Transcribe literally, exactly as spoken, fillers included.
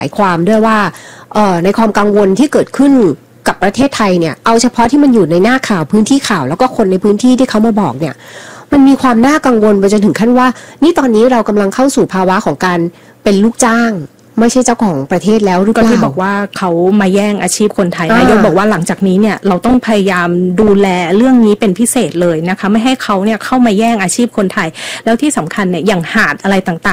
ายความด้วยว่าเอ่อในความกังวลที่เกิดขึ้นกับประเทศไทยเนี่ยเอาเฉพาะที่มันอยู่ในหน้าข่าวพื้นที่ข่าวแล้วก็คนในพื้นที่ที่เขามาบอกเนี่ยมันมีความน่ากังวลไปจนถึงขั้นว่านี่ตอนนี้เรากำลังเข้าสู่ภาวะของการเป็นลูกจ้างไม่ใช่เจ้าของประเทศแล้วหรือเปล่าก็ที่บอกว่าเขามาแย่งอาชีพคนไทยนายกบอกว่าหลังจากนี้เนี่ยเราต้องพยายามดูแลเรื่องนี้เป็นพิเศษเลยนะคะไม่ให้เขาเนี่ยเข้ามาแย่งอาชีพคนไทยแล้วที่สำคัญเนี่ยอย่างหาดอะไรต่างๆ